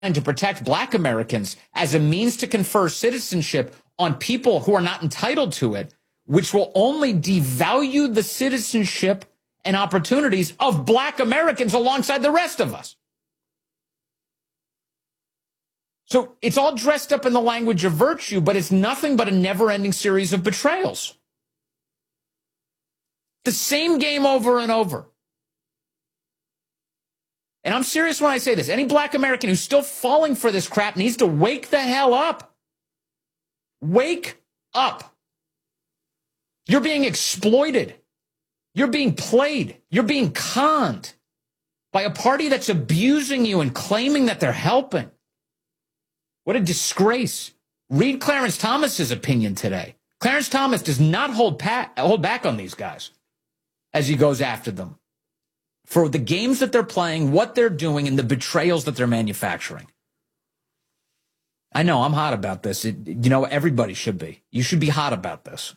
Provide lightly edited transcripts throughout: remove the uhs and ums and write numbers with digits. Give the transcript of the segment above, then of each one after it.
and to protect black Americans as a means to confer citizenship on people who are not entitled to it, which will only devalue the citizenship and opportunities of black Americans alongside the rest of us. So it's all dressed up in the language of virtue, but it's nothing but a never-ending series of betrayals. The same game over and over. And I'm serious when I say this. Any black American who's still falling for this crap needs to wake the hell up. Wake up. You're being exploited. You're being played. You're being conned by a party that's abusing you and claiming that they're helping. What a disgrace. Read Clarence Thomas's opinion today. Clarence Thomas does not hold back on these guys as he goes after them for the games that they're playing, what they're doing, and the betrayals that they're manufacturing. I know I'm hot about this. Everybody should be. You should be hot about this.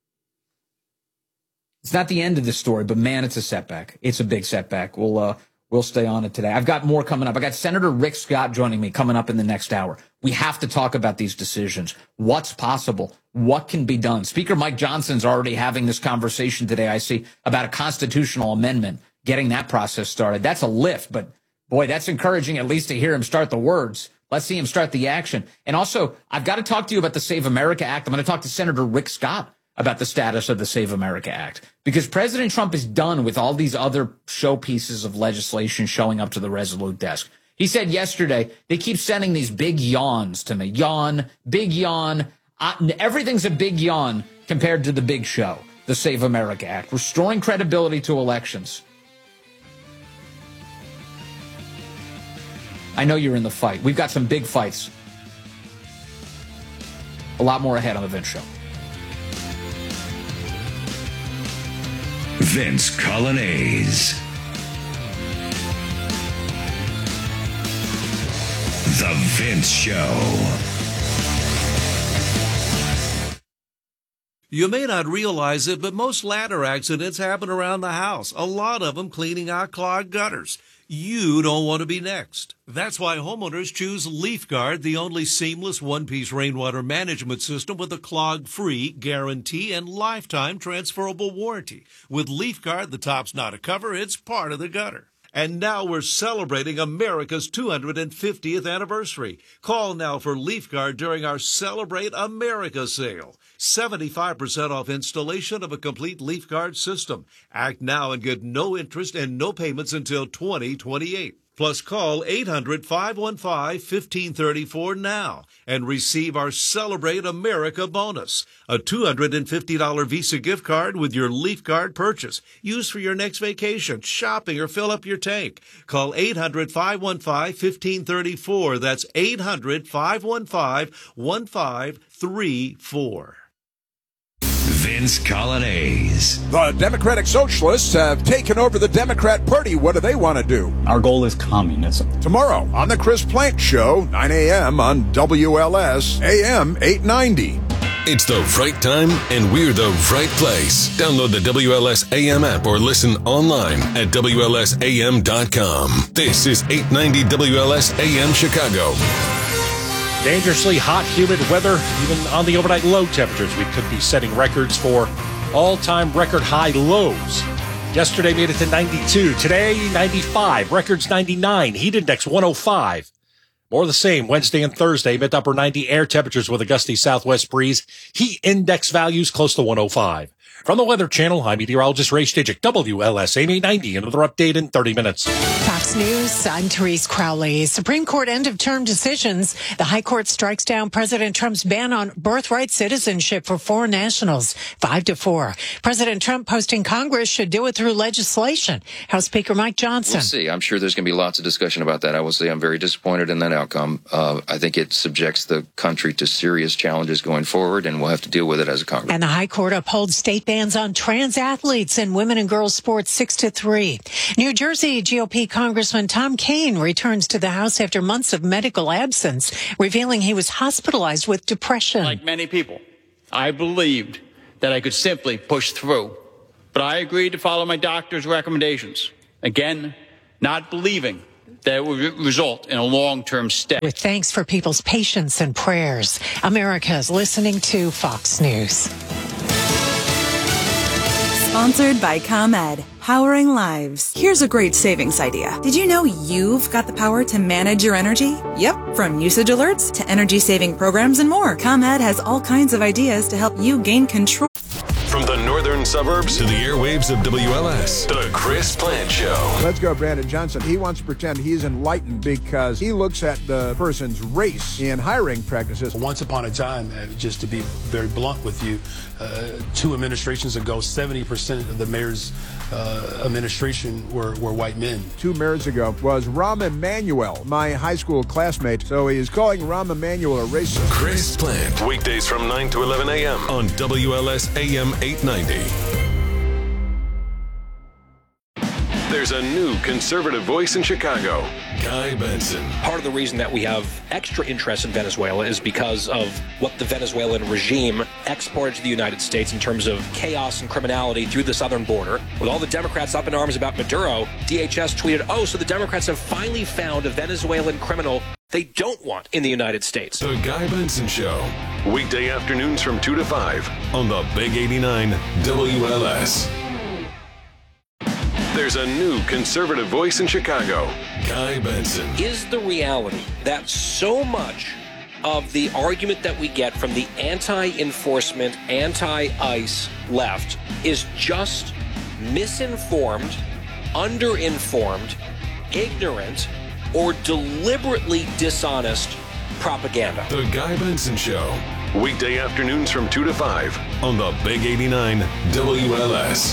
It's not the end of the story, but man, it's a setback. It's a big setback. We'll stay on it today. I've got more coming up. I got Senator Rick Scott joining me coming up in the next hour. We have to talk about these decisions. What's possible? What can be done? Speaker Mike Johnson's already having this conversation today, I see, about a constitutional amendment, getting that process started. That's a lift, but boy, that's encouraging at least to hear him start the words. Let's see him start the action. And also, I've got to talk to you about the Save America Act. I'm going to talk to Senator Rick Scott about the status of the Save America Act, because President Trump is done with all these other showpieces of legislation showing up to the Resolute desk. He said yesterday, they keep sending these big yawns to me. Yawn, big yawn. Everything's a big yawn compared to the big show, the Save America Act, restoring credibility to elections. I know you're in the fight. We've got some big fights. A lot more ahead on the Vince Show. Vince Coglianese. The Vince Show. You may not realize it, but most ladder accidents happen around the house. A lot of them cleaning out clogged gutters. You don't want to be next. That's why homeowners choose LeafGuard, the only seamless one-piece rainwater management system with a clog-free guarantee and lifetime transferable warranty. With LeafGuard, the top's not a cover, it's part of the gutter. And now we're celebrating America's 250th anniversary. Call now for LeafGuard during our Celebrate America sale. 75% off installation of a complete LeafGuard system. Act now and get no interest and no payments until 2028. Plus, call 800-515-1534 now and receive our Celebrate America bonus, a $250 Visa gift card with your LeafGuard purchase. Used for your next vacation, shopping, or fill up your tank. Call 800-515-1534. That's 800-515-1534. Vince Coglianese. The Democratic Socialists have taken over the Democrat Party. What do they want to do? Our goal is communism. Tomorrow on The Chris Plank Show, 9 a.m. on WLS AM 890. It's the right time, and we're the right place. Download the WLS AM app or listen online at WLSAM.com. This is 890 WLS AM Chicago. Dangerously hot, humid weather, even on the overnight low temperatures. We could be setting records for all-time record high lows. Yesterday made it to 92. Today, 95. Records 99. Heat index 105. More of the same Wednesday and Thursday. Mid to upper 90 air temperatures with a gusty southwest breeze. Heat index values close to 105. From the Weather Channel, I'm meteorologist Ray Stajic, WLS AM 890. Another update in 30 minutes. Fox News, I'm Therese Crowley. Supreme Court end-of-term decisions. The High Court strikes down President Trump's ban on birthright citizenship for foreign nationals, 5-4. President Trump posting Congress should do it through legislation. House Speaker Mike Johnson. We'll see. I'm sure there's going to be lots of discussion about that. I will say I'm very disappointed in that outcome. I think it subjects the country to serious challenges going forward, and we'll have to deal with it as a Congress. And the High Court upholds state bans on trans athletes in women and girls sports 6-3. New Jersey GOP Congressman Tom Kean returns to the House after months of medical absence, revealing he was hospitalized with depression. Like many people, I believed that I could simply push through, but I agreed to follow my doctor's recommendations. Again, not believing that would result in a long-term stay. With thanks for people's patience and prayers, America is listening to Fox News. Sponsored by ComEd, powering lives. Here's a great savings idea. Did you know you've got the power to manage your energy? Yep, from usage alerts to energy-saving programs and more. ComEd has all kinds of ideas to help you gain control. From the northern suburbs to the airwaves of WLS, The Chris Plant Show. Let's go, Brandon Johnson. He wants to pretend he's enlightened because he looks at the person's race in hiring practices. Once upon a time, just to be very blunt with you, 2 administrations ago, 70% of the mayor's administration were white men. 2 mayors ago was Rahm Emanuel, my high school classmate. So he is calling Rahm Emanuel a racist. Chris Plant, weekdays from 9 to 11 a.m. on WLS AM 890. There's a new conservative voice in Chicago, Guy Benson. Part of the reason that we have extra interest in Venezuela is because of what the Venezuelan regime exported to the United States in terms of chaos and criminality through the southern border. With all the Democrats up in arms about Maduro, DHS tweeted, so the Democrats have finally found a Venezuelan criminal they don't want in the United States. The Guy Benson Show, weekday afternoons from 2 to 5 on the Big 89 WLS. There's a new conservative voice in Chicago, Guy Benson. Is the reality that so much of the argument that we get from the anti-enforcement, anti-ICE left is just misinformed, underinformed, ignorant, or deliberately dishonest propaganda? The Guy Benson Show, weekday afternoons from 2 to 5 on the Big 89 WLS.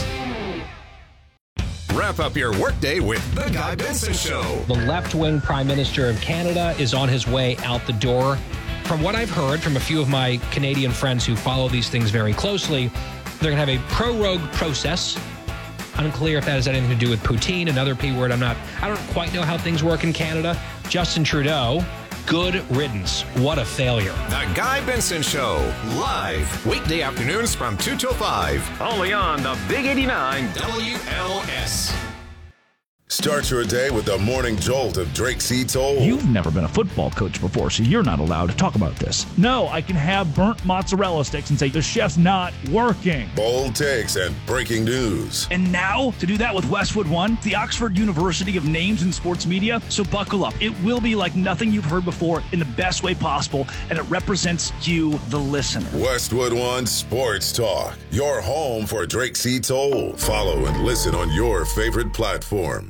Wrap up your workday with The Guy Benson Show. The left-wing Prime Minister of Canada is on his way out the door. From what I've heard from a few of my Canadian friends who follow these things very closely, they're going to have a prorogue process. Unclear if that has anything to do with poutine, another P word. I don't quite know how things work in Canada. Justin Trudeau, good riddance. What a failure. The Guy Benson Show, live, weekday afternoons from 2 till 5. Only on the Big 89 WLS. Start your day with the morning jolt of Drake C. Toll. You've never been a football coach before, so you're not allowed to talk about this. No, I can have burnt mozzarella sticks and say the chef's not working. Bold takes and breaking news. And now, to do that with Westwood One, the Oxford University of Names in Sports Media, so buckle up. It will be like nothing you've heard before in the best way possible, and it represents you, the listener. Westwood One Sports Talk, your home for Drake C. Toll. Follow and listen on your favorite platform.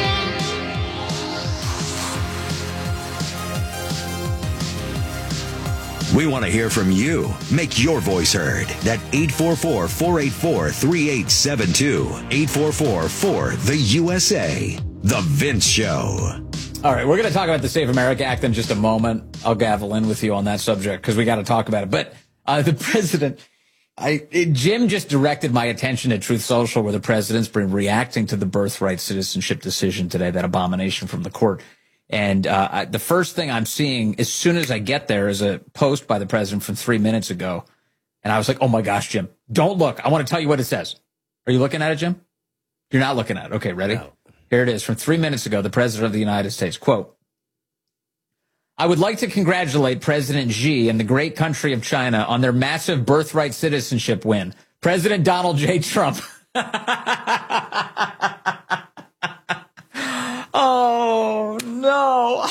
We want to hear from you. Make your voice heard. That 844-484-3872. 844-4-THE-USA. The Vince Show. All right, we're going to talk about the Save America Act in just a moment. I'll gavel in with you on that subject because we got to talk about it. But the president, Jim just directed my attention to Truth Social, where the president's been reacting to the birthright citizenship decision today, that abomination from the court. And the first thing I'm seeing as soon as I get there is a post by the president from 3 minutes ago. And I was like, oh, my gosh, Jim, don't look. I want to tell you what it says. Are you looking at it, Jim? You're not looking at it. Okay, ready? No. Here it is from 3 minutes ago. The president of the United States, quote, I would like to congratulate President Xi and the great country of China on their massive birthright citizenship win. President Donald J. Trump. Oh, no.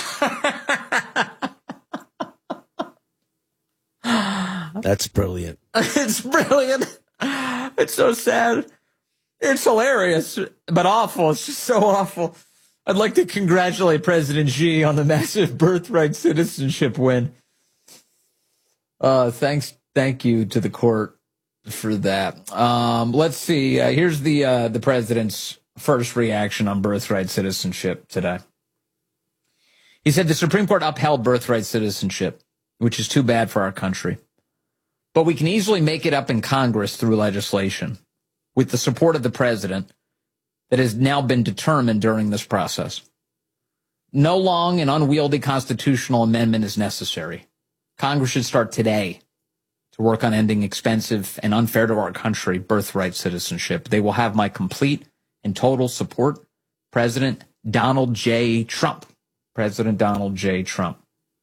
That's brilliant. It's brilliant. It's so sad. It's hilarious, but awful. It's just so awful. I'd like to congratulate President Xi on the massive birthright citizenship win. Thank you to the court for that. Let's see. Here's the president's first reaction on birthright citizenship today. He said the Supreme Court upheld birthright citizenship, which is too bad for our country. But we can easily make it up in Congress through legislation with the support of the president that has now been determined during this process. No long and unwieldy constitutional amendment is necessary. Congress should start today to work on ending expensive and unfair to our country birthright citizenship. They will have my complete and total support. President Donald J. Trump. President Donald J. Trump.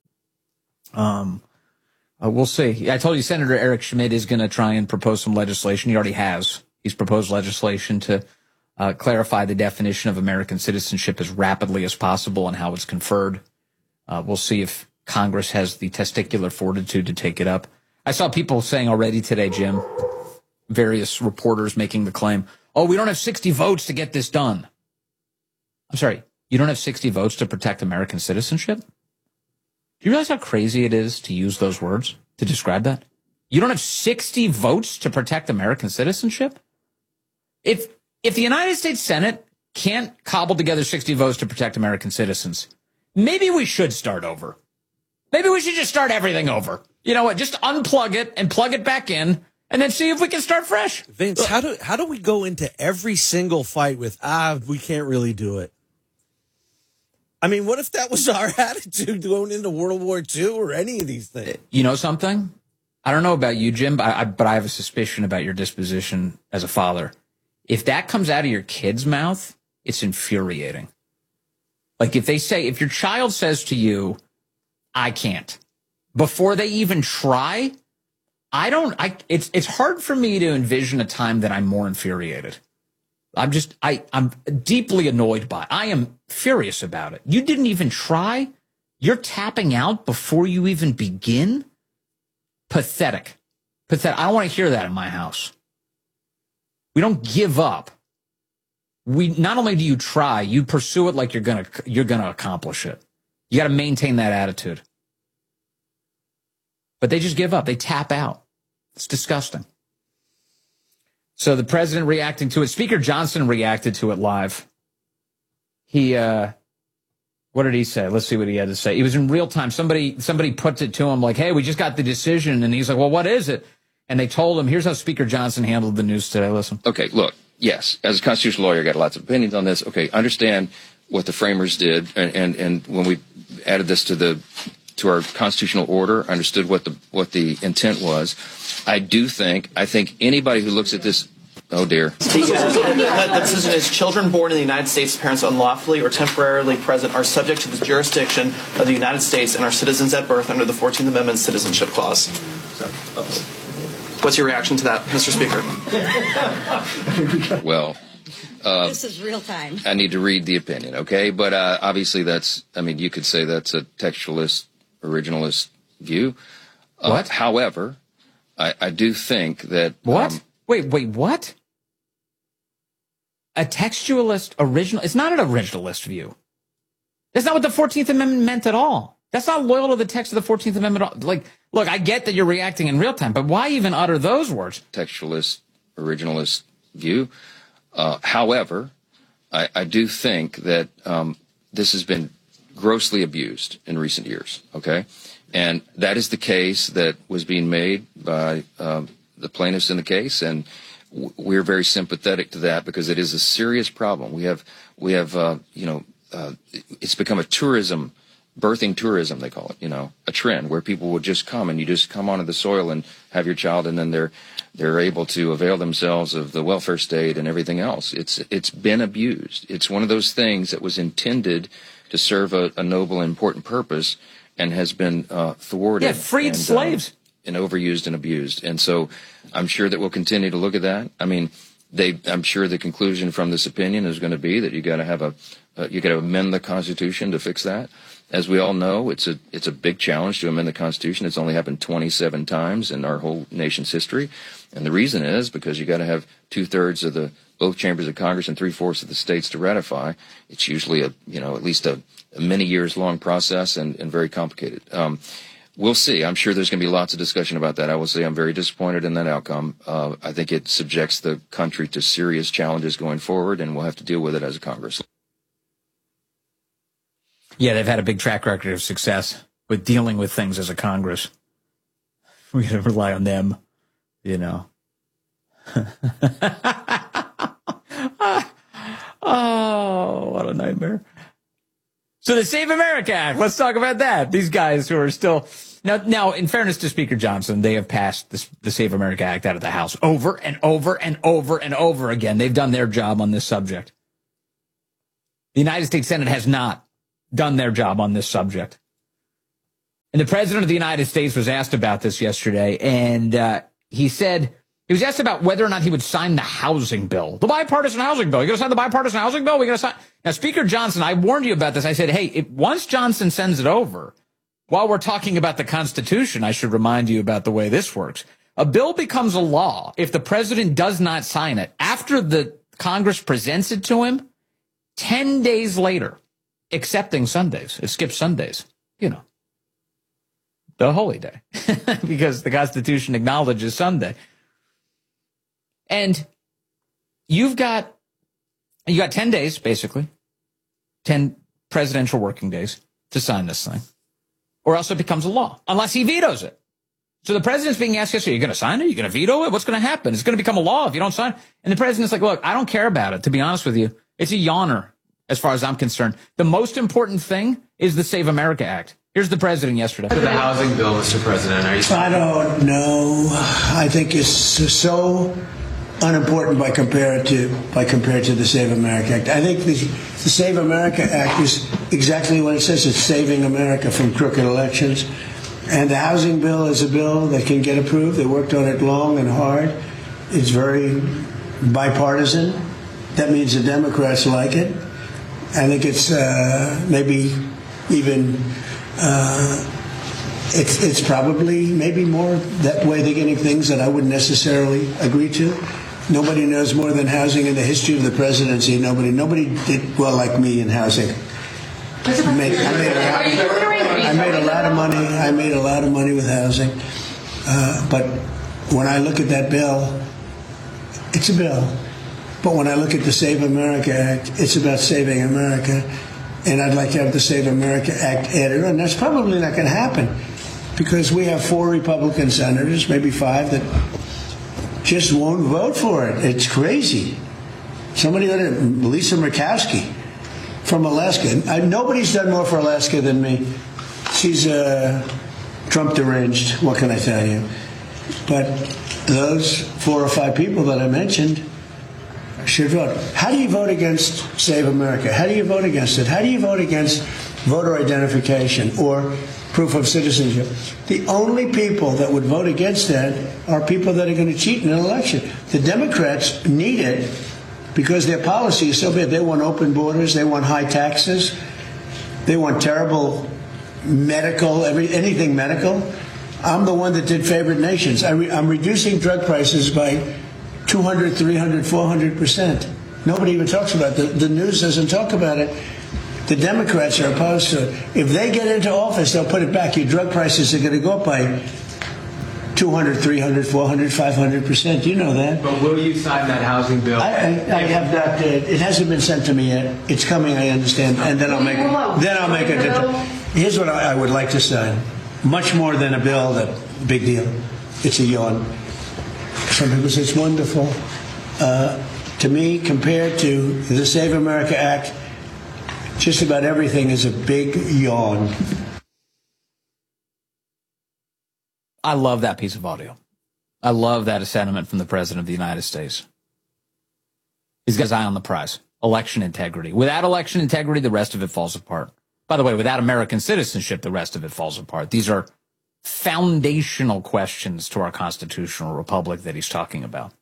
We'll see. I told you Senator Eric Schmidt is going to try and propose some legislation. He already has. He's proposed legislation to clarify the definition of American citizenship as rapidly as possible and how it's conferred. We'll see if Congress has the testicular fortitude to take it up. I saw people saying already today, Jim, various reporters making the claim, oh, we don't have 60 votes to get this done. I'm sorry, you don't have 60 votes to protect American citizenship? Do you realize how crazy it is to use those words to describe that? You don't have 60 votes to protect American citizenship? If the United States Senate can't cobble together 60 votes to protect American citizens, maybe we should start over. Maybe we should just start everything over. You know what? Just unplug it and plug it back in and then see if we can start fresh. Vince, how do we go into every single fight with, we can't really do it? I mean, what if that was our attitude going into World War II or any of these things? You know something? I don't know about you, Jim, but I have a suspicion about your disposition as a father. If that comes out of your kid's mouth, it's infuriating. Like if your child says to you, I can't, before they even try, it's hard for me to envision a time that I'm more infuriated. I'm deeply annoyed by it. I am furious about it. You didn't even try. You're tapping out before you even begin. Pathetic. Pathetic. I don't want to hear that in my house. We don't give up. Not only do you try, you pursue it like you're gonna accomplish it. You got to maintain that attitude. But they just give up. They tap out. It's disgusting. So the president reacting to it. Speaker Johnson reacted to it live. He, what did he say? Let's see what he had to say. He was in real time. Somebody put it to him like, hey, we just got the decision. And he's like, well, what is it? And they told him, here's how Speaker Johnson handled the news today. Listen. Okay, look, yes, as a constitutional lawyer, I got lots of opinions on this. Okay, understand what the framers did. And when we added this to our constitutional order, understood what the intent was. I think anybody who looks at this, oh dear. The decision is children born in the United States, parents unlawfully or temporarily present, are subject to the jurisdiction of the United States and are citizens at birth under the 14th Amendment Citizenship Clause. What's your reaction to that, Mr. Speaker? Well, this is real time. I need to read the opinion, okay? But obviously you could say that's a textualist, originalist view. What? However, I do think that... What? Wait, what? A textualist original? It's not an originalist view. That's not what the 14th Amendment meant at all. That's not loyal to the text of the 14th Amendment at all. Like, look, I get that you're reacting in real time, but why even utter those words? Textualist, originalist view. However, I do think that this has been grossly abused in recent years, okay? And that is the case that was being made by the plaintiffs in the case, and we're very sympathetic to that because it is a serious problem. We have it's become a birthing tourism, they call it, a trend where people will just come and you just come onto the soil and have your child, and then they're able to avail themselves of the welfare state and everything else. It's been abused. It's one of those things that was intended to serve a noble and important purpose and has been thwarted. Yeah, freed slaves. And overused and abused. And so I'm sure that we'll continue to look at that. I mean, I'm sure the conclusion from this opinion is going to be that you got to amend the Constitution to fix that. As we all know, it's a big challenge to amend the Constitution. It's only happened 27 times in our whole nation's history. And the reason is because you got to have 2/3 of both chambers of Congress and 3/4 of the states to ratify. It's usually at least a many years long process and very complicated. We'll see. I'm sure there's going to be lots of discussion about that. I will say I'm very disappointed in that outcome. I think it subjects the country to serious challenges going forward, and we'll have to deal with it as a Congress. Yeah, they've had a big track record of success with dealing with things as a Congress. We're going to rely on them, Oh, what a nightmare. So the Save America Act, let's talk about that. These guys who are still... Now, in fairness to Speaker Johnson, they have passed the Save America Act out of the House over and over and over and over again. They've done their job on this subject. The United States Senate has not. done their job on this subject. And the president of the United States was asked about this yesterday, and he said, he was asked about whether or not he would sign the housing bill, the bipartisan housing bill. You going to sign the bipartisan housing bill? We going to sign? Now, Speaker Johnson, I warned you about this. I said, hey, once Johnson sends it over, while we're talking about the Constitution, I should remind you about the way this works. A bill becomes a law if the president does not sign it after the Congress presents it to him 10 days later, excepting Sundays. It skips Sundays, you know, the holy day, because the Constitution acknowledges Sunday. And you got 10 days, basically, 10 presidential working days to sign this thing, or else it becomes a law, unless he vetoes it. So the president's being asked yesterday, are you going to sign it? Are you going to veto it? What's going to happen? It's going to become a law if you don't sign it. And the president's like, look, I don't care about it, to be honest with you. It's a yawner, as far as I'm concerned. The most important thing is the Save America Act. Here's the president yesterday. The housing bill, Mr. President, are you? I don't know. I think it's so unimportant by compared to the Save America Act. I think the Save America Act is exactly what it says. It's saving America from crooked elections. And the housing bill is a bill that can get approved. They worked on it long and hard. It's very bipartisan. That means the Democrats like it. I think it's maybe even it's probably maybe more that way they're getting things that I wouldn't necessarily agree to. Nobody knows more than housing in the history of the presidency. Nobody did well like me in housing. I made a lot of money. I made a lot of money with housing. But when I look at that bill, it's a bill. But when I look at the Save America Act, it's about saving America. And I'd like to have the Save America Act added on. That's probably not going to happen because we have 4 Republican senators, maybe 5, that just won't vote for it. It's crazy. Somebody, Lisa Murkowski from Alaska. Nobody's done more for Alaska than me. She's Trump deranged. What can I tell you? But those 4 or 5 people that I mentioned should vote. How do you vote against Save America? How do you vote against it? How do you vote against voter identification or proof of citizenship? The only people that would vote against that are people that are going to cheat in an election. The Democrats need it because their policy is so bad. They want open borders. They want high taxes. They want terrible medical, anything medical. I'm the one that did favored nations. I'm reducing drug prices by 200, 300, 400%. Nobody even talks about it. The news doesn't talk about it. The Democrats are opposed to it. If they get into office, they'll put it back. Your drug prices are going to go up by 200, 300, 400, 500%. You know that. But will you sign that housing bill? I have not. It hasn't been sent to me yet. It's coming, I understand. And then I'll make it. Here's what I would like to sign. Much more than a bill, that big deal. It's a yawn. Some people say it's wonderful. To me, compared to the Save America Act, just about everything is a big yawn. I love that piece of audio. I love that sentiment from the President of the United States. He's got his eye on the prize. Election integrity. Without election integrity, the rest of it falls apart. By the way, without American citizenship, the rest of it falls apart. These are foundational questions to our constitutional republic that he's talking about.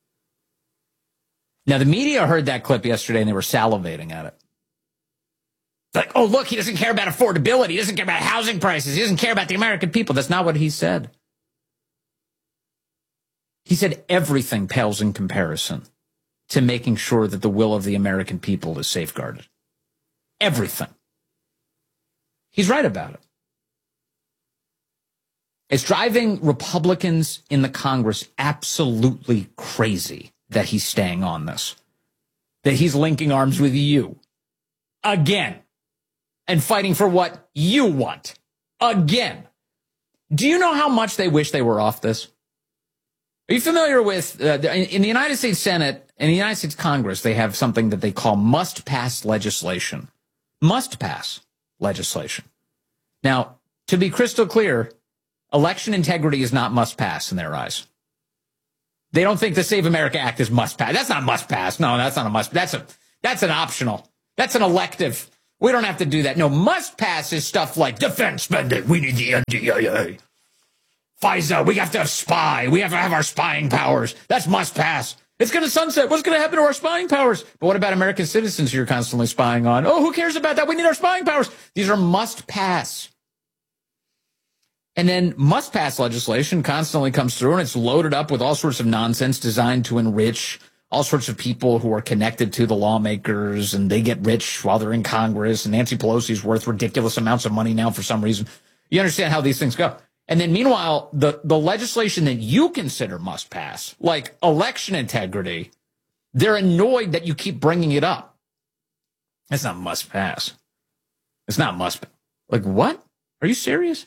Now, the media heard that clip yesterday and they were salivating at it. Like, oh, look, he doesn't care about affordability. He doesn't care about housing prices. He doesn't care about the American people. That's not what he said. He said everything pales in comparison to making sure that the will of the American people is safeguarded. Everything. He's right about it. It's driving Republicans in the Congress absolutely crazy that he's staying on this, that he's linking arms with you again and fighting for what you want again. Do you know how much they wish they were off this? Are you familiar with, in the United States Senate and the United States Congress, they have something that they call must-pass legislation. Must-pass legislation. Now, to be crystal clear, election integrity is not must-pass in their eyes. They don't think the Save America Act is must-pass. That's not must-pass. No, that's not a must. That's an optional. That's an elective. We don't have to do that. No, must pass is stuff like defense spending. We need the NDAA. FISA, we have to have spy. We have to have our spying powers. That's must pass. It's going to sunset. What's going to happen to our spying powers? But what about American citizens you're constantly spying on? Oh, who cares about that? We need our spying powers. These are must pass. And then must pass legislation constantly comes through, and it's loaded up with all sorts of nonsense designed to enrich all sorts of people who are connected to the lawmakers, and they get rich while they're in Congress. And Nancy Pelosi's worth ridiculous amounts of money now for some reason. You understand how these things go. And then meanwhile, the legislation that you consider must pass, like election integrity, they're annoyed that you keep bringing it up. It's not must pass. It's not must pass. Like, what? Are you serious?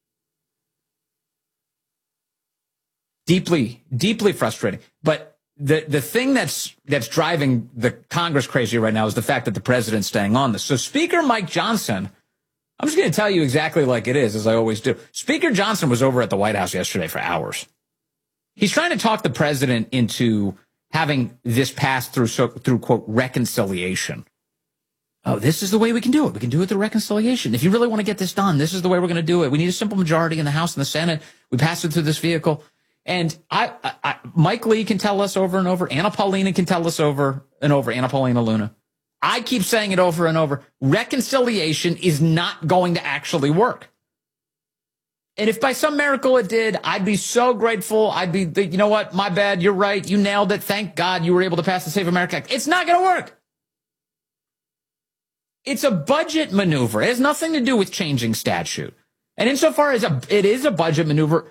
Deeply, deeply frustrating. But the thing that's driving the Congress crazy right now is the fact that the president's staying on this. So Speaker Mike Johnson, I'm just going to tell you exactly like it is, as I always do. Speaker Johnson was over at the White House yesterday for hours. He's trying to talk the president into having this passed through quote, reconciliation. Oh, this is the way we can do it. We can do it through reconciliation. If you really want to get this done, this is the way we're going to do it. We need a simple majority in the House and the Senate. We pass it through this vehicle. And Mike Lee can tell us over and over. Anna Paulina can tell us over and over. Anna Paulina Luna. I keep saying it over and over. Reconciliation is not going to actually work. And if by some miracle it did, I'd be so grateful. I'd be, you know what? My bad. You're right. You nailed it. Thank God you were able to pass the Save America Act. It's not going to work. It's a budget maneuver. It has nothing to do with changing statute. And insofar as it is a budget maneuver,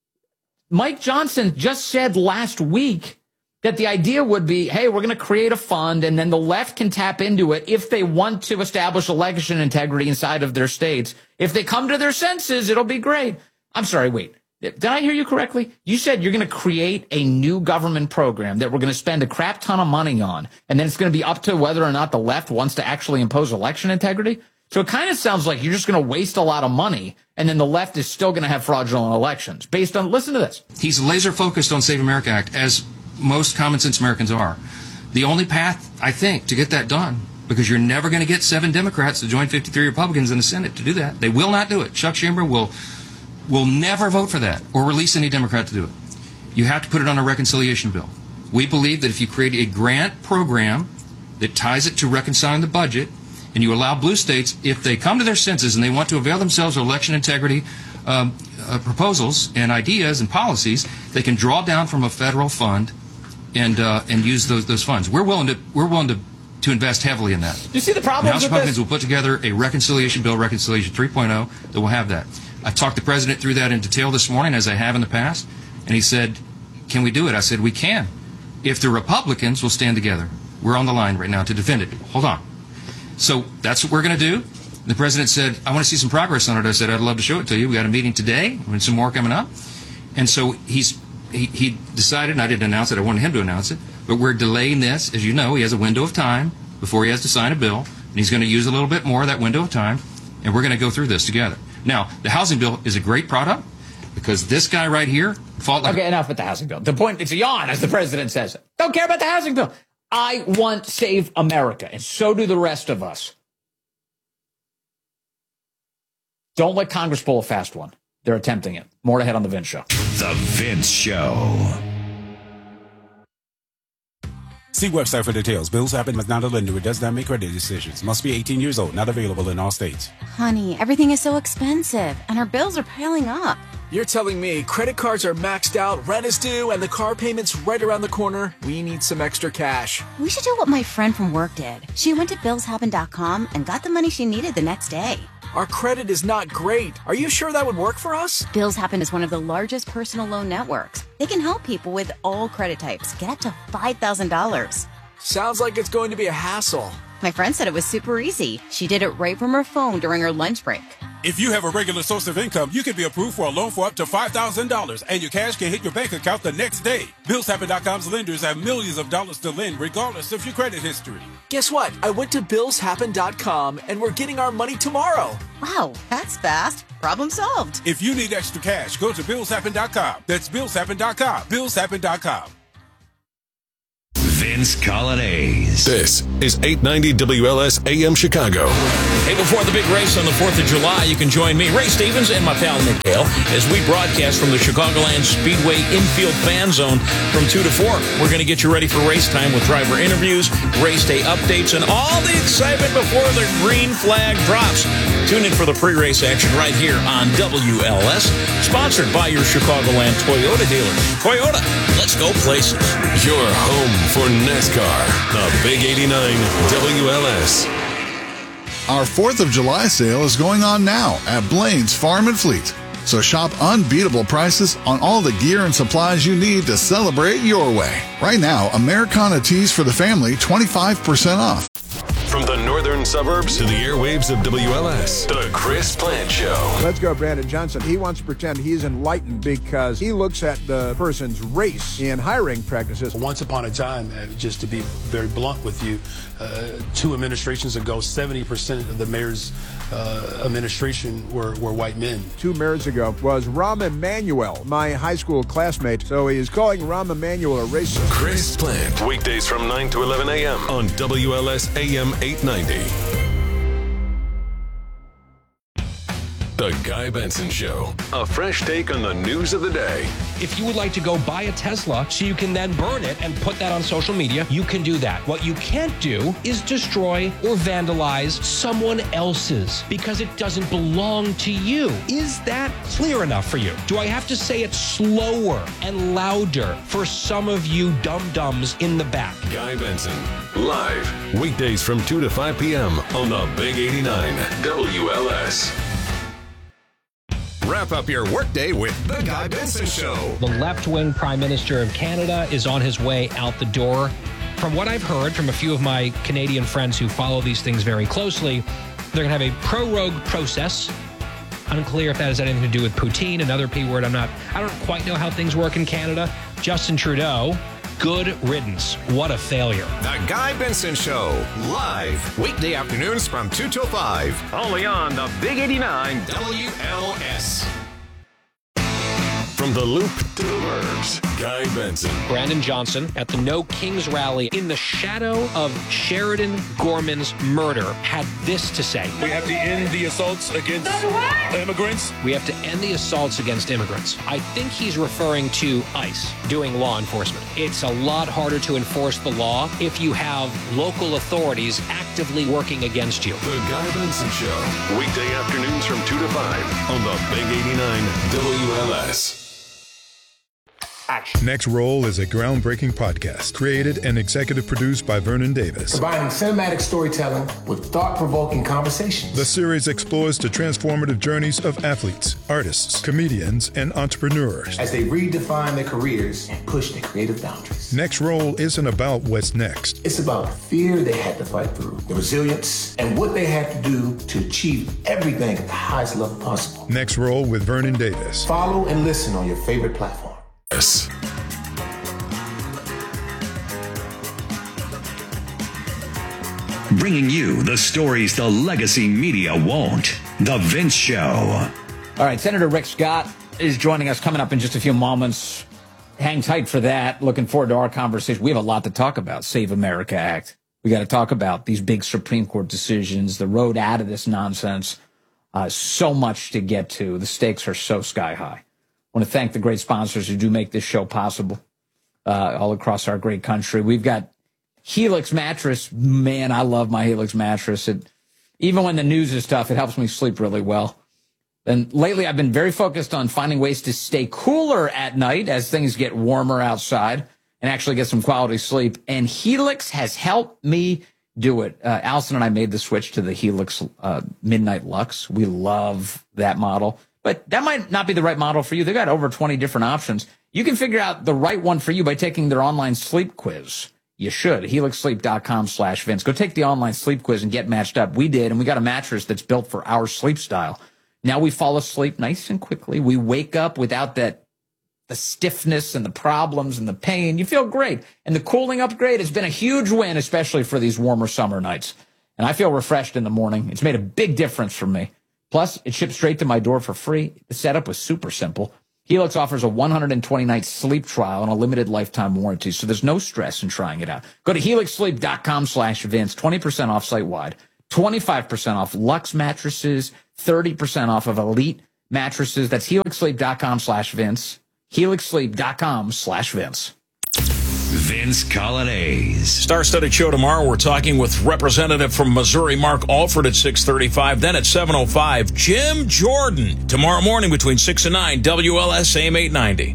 Mike Johnson just said last week that the idea would be, hey, we're going to create a fund and then the left can tap into it if they want to establish election integrity inside of their states. If they come to their senses, it'll be great. I'm sorry, wait. Did I hear you correctly? You said you're going to create a new government program that we're going to spend a crap ton of money on, and then it's going to be up to whether or not the left wants to actually impose election integrity? So it kind of sounds like you're just going to waste a lot of money, and then the left is still going to have fraudulent elections based on, listen to this. He's laser focused on Save America Act, as most common sense Americans are. The only path, I think, to get that done, because you're never going to get 7 Democrats to join 53 Republicans in the Senate to do that. They will not do it. Chuck Schumer will never vote for that or release any Democrat to do it. You have to put it on a reconciliation bill. We believe that if you create a grant program that ties it to reconciling the budget, and you allow blue states, if they come to their senses and they want to avail themselves of election integrity proposals and ideas and policies, they can draw down from a federal fund and use those funds. We're willing to invest heavily in that. You see the problem? House Republicans will put together a reconciliation bill, Reconciliation 3.0, that will have that. I talked the president through that in detail this morning, as I have in the past, and he said, "Can we do it?" I said, "We can, if the Republicans will stand together." We're on the line right now to defend it. Hold on. So that's what we're going to do. The president said, "I want to see some progress on it." I said, "I'd love to show it to you. We got a meeting today and some more coming up." And so he decided, and I didn't announce it, I wanted him to announce it, but we're delaying this. As you know, he has a window of time before he has to sign a bill, and he's going to use a little bit more of that window of time, and we're going to go through this together. Now, the housing bill is a great product because this guy right here fought like... Okay, enough with the housing bill. The point, it's a yawn, as the president says. Don't care about the housing bill. I want Save America, and so do the rest of us. Don't let Congress pull a fast one. They're attempting it. More ahead on The Vince Show. The Vince Show. See website for details. Bills Happen is not a lender. It does not make credit decisions. Must be 18 years old. Not available in all states. Honey, everything is so expensive, and our bills are piling up. You're telling me credit cards are maxed out, rent is due, and the car payment's right around the corner? We need some extra cash. We should do what my friend from work did. She went to billshappen.com and got the money she needed the next day. Our credit is not great. Are you sure that would work for us? Bills Happen is one of the largest personal loan networks. They can help people with all credit types get up to $5,000. Sounds like it's going to be a hassle. My friend said it was super easy. She did it right from her phone during her lunch break. If you have a regular source of income, you can be approved for a loan for up to $5,000, and your cash can hit your bank account the next day. BillsHappen.com's lenders have millions of dollars to lend, regardless of your credit history. Guess what? I went to BillsHappen.com, and we're getting our money tomorrow. Wow, that's fast. Problem solved. If you need extra cash, go to BillsHappen.com. That's BillsHappen.com. BillsHappen.com. Vince Colonnese. This is 890 WLS AM Chicago. Hey, before the big race on the 4th of July, you can join me, Ray Stevens, and my pal Nick Hale as we broadcast from the Chicagoland Speedway infield fan zone from 2 to 4. We're going to get you ready for race time with driver interviews, race day updates, and all the excitement before the green flag drops. Tune in for the pre-race action right here on WLS, sponsored by your Chicagoland Toyota dealers. Toyota, let's go places. Your home for NASCAR, the Big 89 WLS. Our 4th of July sale is going on now at Blaine's Farm and Fleet. So shop unbeatable prices on all the gear and supplies you need to celebrate your way. Right now, Americana tees for the family, 25% off. From the northern suburbs to the airwaves of WLS, the Chris Plant Show. Let's go, Brandon Johnson. He wants to pretend he's enlightened because he looks at the person's race in hiring practices. Once upon a time, just to be very blunt with you, 2 administrations ago, 70% of the mayor's administration were white men. 2 mayors ago was Rahm Emanuel, my high school classmate. So he is calling Rahm Emanuel a racist. Chris Plant, weekdays from 9 to 11 a.m. on WLS AM 890. The Guy Benson Show. A fresh take on the news of the day. If you would like to go buy a Tesla so you can then burn it and put that on social media, you can do that. What you can't do is destroy or vandalize someone else's because it doesn't belong to you. Is that clear enough for you? Do I have to say it slower and louder for some of you dum-dums in the back? Guy Benson, live, weekdays from 2 to 5 p.m. on the Big 89 WLS. Wrap up your workday with The Guy Benson Show. The left-wing Prime Minister of Canada is on his way out the door. From what I've heard from a few of my Canadian friends who follow these things very closely, they're going to have a prorogue process. Unclear if that has anything to do with poutine, another P word. I don't quite know how things work in Canada. Justin Trudeau, good riddance. What a failure. The Guy Benson Show, live, weekday afternoons from 2 till 5. Only on the Big 89 WLS. From the Loop to the Burbs, Guy Benson. Brandon Johnson at the No Kings rally in the shadow of Sheridan Gorman's murder had this to say. We have to end the assaults against immigrants. We have to end the assaults against immigrants. I think he's referring to ICE doing law enforcement. It's a lot harder to enforce the law if you have local authorities actively working against you. The Guy Benson Show, weekday afternoons from 2 to 5 on the Big 89 WLS. Next Roll is a groundbreaking podcast created and executive produced by Vernon Davis. Combining cinematic storytelling with thought-provoking conversations. The series explores the transformative journeys of athletes, artists, comedians, and entrepreneurs as they redefine their careers and push their creative boundaries. Next Roll isn't about what's next. It's about the fear they had to fight through, the resilience, and what they had to do to achieve everything at the highest level possible. Next Roll with Vernon Davis. Follow and listen on your favorite platform. Yes. Bringing you the stories the legacy media won't. The Vince Show. All right, Senator Rick Scott is joining us coming up in just a few moments. Hang tight for that. Looking forward to our conversation. We have a lot to talk about. Save America Act. We got to talk about these big Supreme Court decisions, the road out of this nonsense. So much to get to. The stakes are so sky high. I want to thank the great sponsors who do make this show possible all across our great country. We've got Helix Mattress. Man, I love my Helix Mattress. Even when the news is tough, it helps me sleep really well. And lately, I've been very focused on finding ways to stay cooler at night as things get warmer outside and actually get some quality sleep. And Helix has helped me do it. Allison and I made the switch to the Helix Midnight Lux. We love that model. But that might not be the right model for you. They've got over 20 different options. You can figure out the right one for you by taking their online sleep quiz. You should. HelixSleep.com/Vince. Go take the online sleep quiz and get matched up. We did, and we got a mattress that's built for our sleep style. Now we fall asleep nice and quickly. We wake up without the stiffness and the problems and the pain. You feel great. And the cooling upgrade has been a huge win, especially for these warmer summer nights. And I feel refreshed in the morning. It's made a big difference for me. Plus, it ships straight to my door for free. The setup was super simple. Helix offers a 120-night sleep trial and a limited lifetime warranty, so there's no stress in trying it out. Go to HelixSleep.com/Vince, 20% off site-wide. 25% off Luxe mattresses, 30% off of Elite mattresses. That's helixsleep.com/Vince. helixsleep.com/Vince. Vince Colonnese. Star-studded show tomorrow. We're talking with Representative from Missouri, Mark Alford, at 6:35. Then at 7:05, Jim Jordan. Tomorrow morning between 6 and 9, WLS AM 890.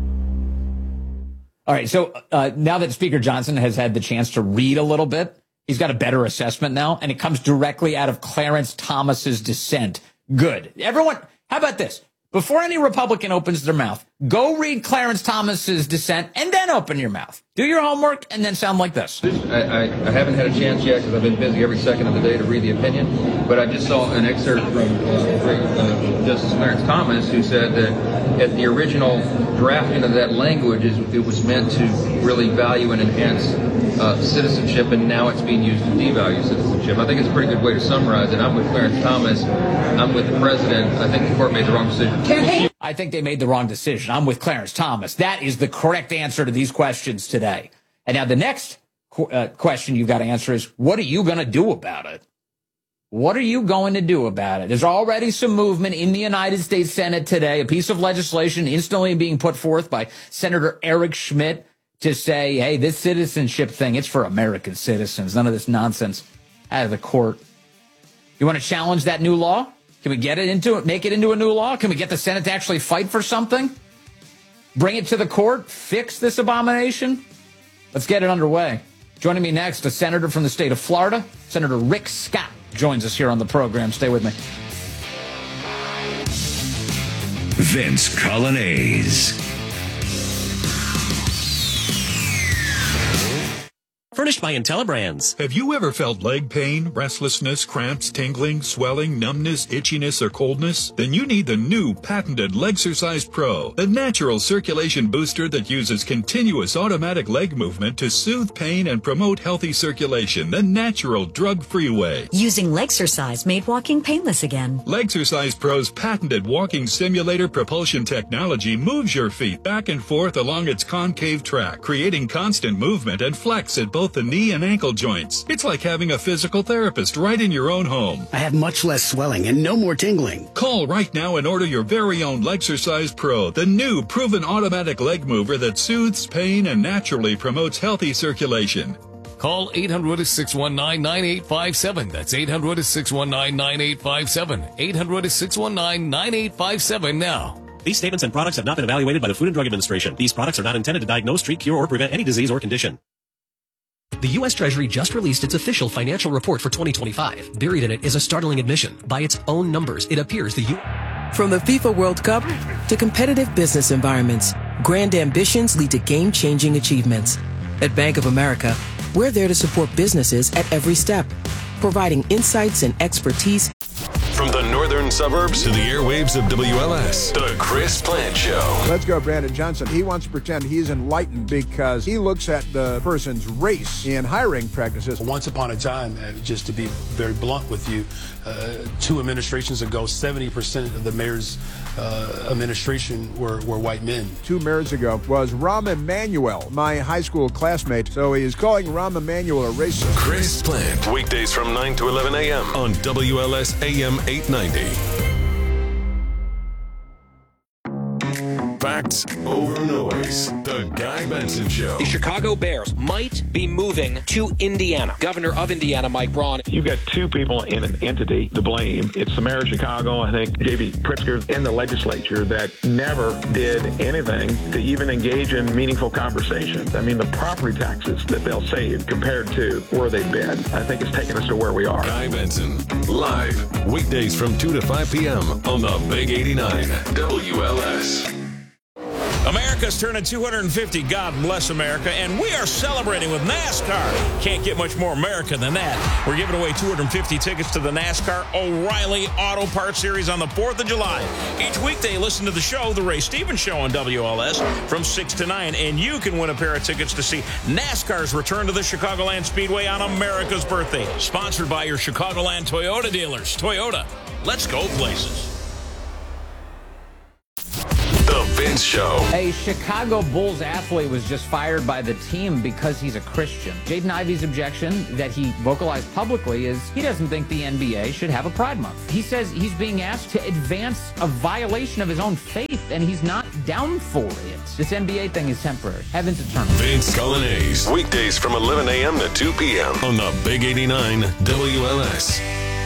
All right, so now that Speaker Johnson has had the chance to read a little bit, he's got a better assessment now, and it comes directly out of Clarence Thomas's dissent. Good. Everyone, how about this? Before any Republican opens their mouth, go read Clarence Thomas's dissent and then open your mouth. Do your homework and then sound like this. I haven't had a chance yet because I've been busy every second of the day to read the opinion, but I just saw an excerpt from Justice Clarence Thomas, who said that at the original drafting of that language, it was meant to really value and enhance citizenship, and now it's being used to devalue citizenship. I think it's a pretty good way to summarize it. I'm with Clarence Thomas. I'm with the president. I think the court made the wrong decision. I think they made the wrong decision. I'm with Clarence Thomas. That is the correct answer to these questions today. And now the next question you've got to answer is, what are you going to do about it? What are you going to do about it? There's already some movement in the United States Senate today, a piece of legislation instantly being put forth by Senator Eric Schmidt to say, hey, this citizenship thing, it's for American citizens. None of this nonsense out of the court. You want to challenge that new law? Can we get it into it, make it into a new law? Can we get the Senate to actually fight for something? Bring it to the court? Fix this abomination? Let's get it underway. Joining me next, a senator from the state of Florida, Senator Rick Scott, joins us here on the program. Stay with me. Vince Colonnese. Furnished by IntelliBrands. Have you ever felt leg pain, restlessness, cramps, tingling, swelling, numbness, itchiness, or coldness? Then you need the new patented Legsercise Pro, the natural circulation booster that uses continuous automatic leg movement to soothe pain and promote healthy circulation the natural drug-free way. Using Legsercise made walking painless again. Legsercise Pro's patented walking simulator propulsion technology moves your feet back and forth along its concave track, creating constant movement and flex at both the knee and ankle joints. It's like having a physical therapist right in your own home. I have much less swelling and no more tingling. Call right now and order your very own Legsercise Pro, the new proven automatic leg mover that soothes pain and naturally promotes healthy circulation. Call 800-619-9857. That's 800-619-9857. 800-619-9857 now. These statements and products have not been evaluated by the Food and Drug Administration. These products are not intended to diagnose, treat, cure, or prevent any disease or condition. The U.S. Treasury just released its official financial report for 2025. Buried in it is a startling admission. By its own numbers, it appears the From the FIFA World Cup to competitive business environments, grand ambitions lead to game-changing achievements. At Bank of America, we're there to support businesses at every step, providing insights and expertise. From the northern suburbs to the airwaves of WLS, The Chris Plant Show. Let's go, Brandon Johnson. He wants to pretend he's enlightened because he looks at the person's race in hiring practices. Once upon a time, just to be very blunt with you, 2 administrations ago, 70% of the mayor's administration were white men. 2 mayors ago was Rahm Emanuel, my high school classmate. So he is calling Rahm Emanuel a racist. Chris Plant, weekdays from 9 to 11 a.m. on WLS AM 890. Facts over noise. The Guy Benson Show. The Chicago Bears might be moving to Indiana. Governor of Indiana, Mike Braun. You've got 2 people in an entity to blame. It's the mayor of Chicago, I think, J.B. Pritzker, in the legislature that never did anything to even engage in meaningful conversations. I mean, the property taxes that they'll save compared to where they've been, I think it's taken us to where we are. Guy Benson, live, weekdays from 2 to 5 p.m. on the Big 89 WLS. America's turning 250. God bless America. And we are celebrating with NASCAR. Can't get much more America than that. We're giving away 250 tickets to the NASCAR O'Reilly Auto Parts Series on the 4th of July. Each weekday, listen to the show, The Ray Stevens Show on WLS from 6 to 9. And you can win a pair of tickets to see NASCAR's return to the Chicagoland Speedway on America's birthday. Sponsored by your Chicagoland Toyota dealers. Toyota, let's go places. The Vince Show. A Chicago Bulls athlete was just fired by the team because he's a Christian. Jaden Ivey's objection that he vocalized publicly is he doesn't think the NBA should have a Pride Month. He says he's being asked to advance a violation of his own faith, and he's not down for it. This NBA thing is temporary. Heaven's eternal. Vince Coglianese. Weekdays from 11 a.m. to 2 p.m. on the Big 89 WLS.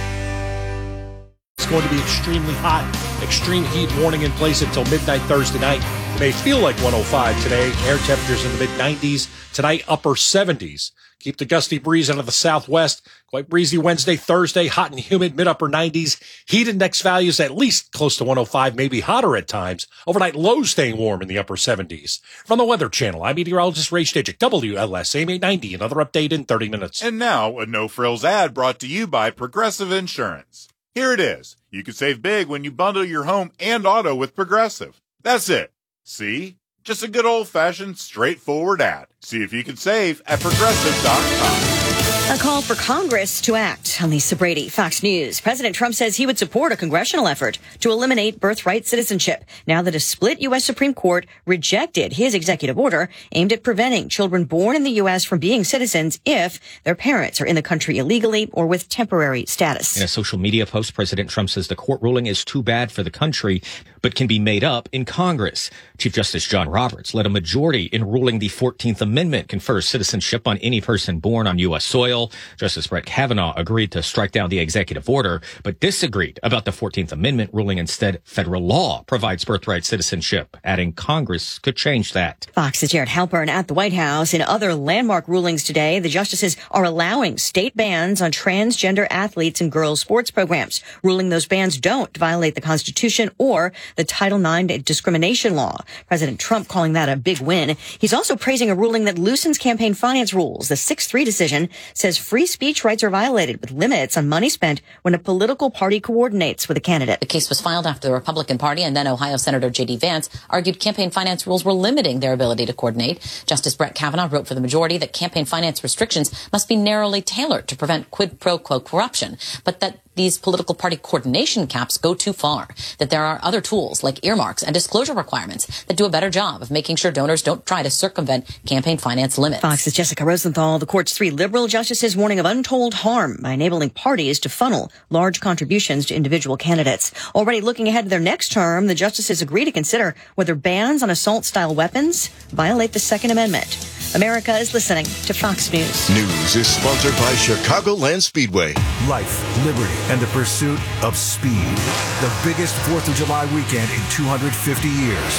It's going to be extremely hot. Extreme heat warning in place until midnight Thursday night. It may feel like 105 today. Air temperatures in the mid-90s. Tonight, upper 70s. Keep the gusty breeze out of the southwest. Quite breezy Wednesday, Thursday. Hot and humid, mid-upper 90s. Heat index values at least close to 105, maybe hotter at times. Overnight lows staying warm in the upper 70s. From the Weather Channel, I'm meteorologist Ray Stidgick, WLS, AM 890. Another update in 30 minutes. And now, a no-frills ad brought to you by Progressive Insurance. Here it is. You can save big when you bundle your home and auto with Progressive. That's it. See? Just a good old-fashioned, straightforward ad. See if you can save at Progressive.com. A call for Congress to act. I'm Lisa Brady, Fox News. President Trump says he would support a congressional effort to eliminate birthright citizenship now that a split U.S. Supreme Court rejected his executive order aimed at preventing children born in the U.S. from being citizens if their parents are in the country illegally or with temporary status. In a social media post, President Trump says the court ruling is too bad for the country, but can be made up in Congress. Chief Justice John Roberts led a majority in ruling the 14th Amendment confers citizenship on any person born on U.S. soil. Justice Brett Kavanaugh agreed to strike down the executive order, but disagreed about the 14th Amendment, ruling instead federal law provides birthright citizenship, adding Congress could change that. Fox's Jared Halpern at the White House. In other landmark rulings today, the justices are allowing state bans on transgender athletes and girls' sports programs, ruling those bans don't violate the Constitution or the Title IX discrimination law. President Trump calling that a big win. He's also praising a ruling that loosens campaign finance rules. The 6-3 decision says free speech rights are violated with limits on money spent when a political party coordinates with a candidate. The case was filed after the Republican Party and then Ohio Senator J.D. Vance argued campaign finance rules were limiting their ability to coordinate. Justice Brett Kavanaugh wrote for the majority that campaign finance restrictions must be narrowly tailored to prevent quid pro quo corruption, but that these political party coordination caps go too far, that there are other tools like earmarks and disclosure requirements that do a better job of making sure donors don't try to circumvent campaign finance limits. Fox's Jessica Rosenthal. The court's 3 liberal justices warning of untold harm by enabling parties to funnel large contributions to individual candidates. Already looking ahead to their next term, the justices agree to consider whether bans on assault-style weapons violate the Second Amendment. America is listening to Fox News. News is sponsored by Chicagoland Speedway. Life, liberty, and the pursuit of speed. The biggest 4th of July weekend in 250 years.